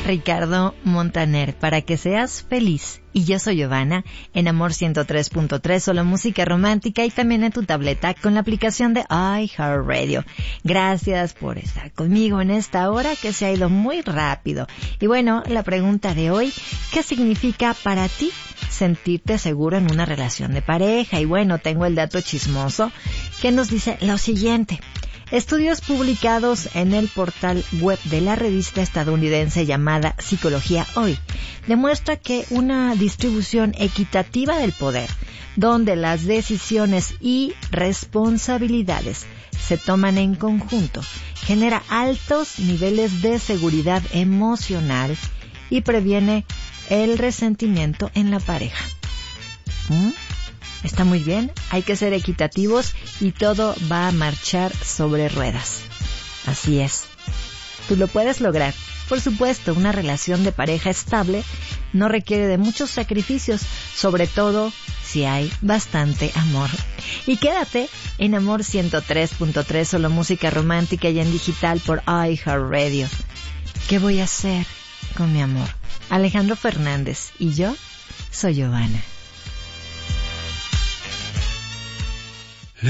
Ricardo Montaner, para que seas feliz. Y yo soy Giovanna, en Amor 103.3, solo música romántica, y también en tu tableta con la aplicación de iHeartRadio. Gracias por estar conmigo en esta hora que se ha ido muy rápido. Y bueno, la pregunta de hoy, ¿qué significa para ti sentirte seguro en una relación de pareja? Y bueno, tengo el dato chismoso que nos dice lo siguiente. Estudios publicados en el portal web de la revista estadounidense llamada Psicología Hoy demuestra que una distribución equitativa del poder, donde las decisiones y responsabilidades se toman en conjunto, genera altos niveles de seguridad emocional y previene el resentimiento en la pareja. Está muy bien, hay que ser equitativos y todo va a marchar sobre ruedas. Así es. Tú lo puedes lograr. Por supuesto, una relación de pareja estable no requiere de muchos sacrificios, sobre todo si hay bastante amor. Y quédate en Amor 103.3, solo música romántica y en digital por iHeartRadio. ¿Qué voy a hacer con mi amor? Alejandro Fernández y yo soy Giovanna.